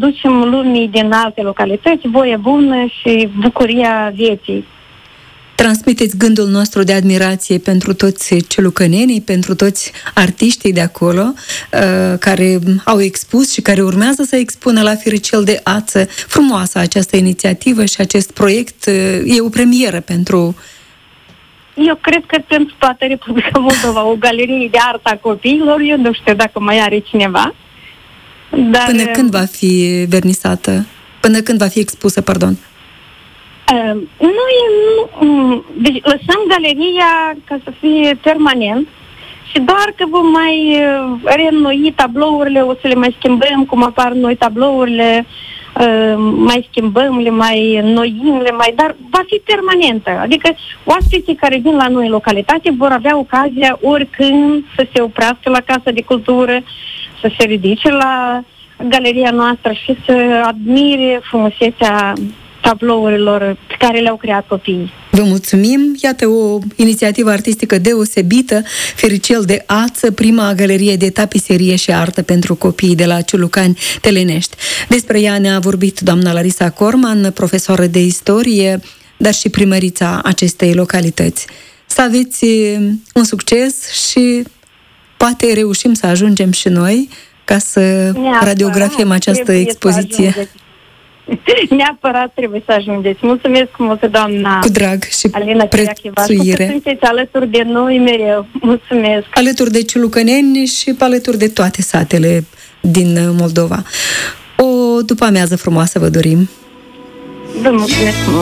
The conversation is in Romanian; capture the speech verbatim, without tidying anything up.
aducem lumii din alte localități voie bună și bucuria vieții. Transmiteți gândul nostru de admirație pentru toți celucănenii, pentru toți artiștii de acolo care au expus și care urmează să expună la Firicel de Ață. Frumoasă această inițiativă și acest proiect e o premieră pentru... Eu cred că pentru toată Republica Moldova o galerie de artă a copiilor, eu nu știu dacă mai are cineva. Dar... Până când va fi vernisată? Până când va fi expusă, pardon? Uh, noi nu, deci lăsăm galeria ca să fie permanent și doar că vom mai uh, reînnoi tablourile, o să le mai schimbăm cum apar noi tablourile, uh, mai schimbăm, le mai înnoim, le mai, dar va fi permanentă. Adică oaspeții care vin la noi în localitate vor avea ocazia oricând să se oprească la Casa de Cultură, să se ridice la galeria noastră și să admire frumusețea tablourilor pe care le-au creat copiii. Vă mulțumim! Iată o inițiativă artistică deosebită, Firicel de Ață, prima galerie de tapiserie și artă pentru copii de la Ciulucani Telenești. Despre ea ne-a vorbit doamna Larisa Corman, profesoară de istorie, dar și primărița acestei localități. Să aveți un succes și poate reușim să ajungem și noi ca să Neapărat, radiografiem această expoziție. Neapărat trebuie să ajungeți. Mulțumesc mult, doamna. Cu drag și Alina prețuire. Sunteți alături de noi mereu. Mulțumesc. Alături de ciulucăneni și alături de toate satele din Moldova. O după amiază frumoasă vă dorim. Vă mulțumesc mult.